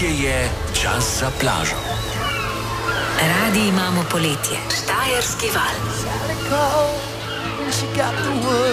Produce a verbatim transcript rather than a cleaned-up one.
Poletje je čas za plažo. Radi imamo poletje. Štajerski val.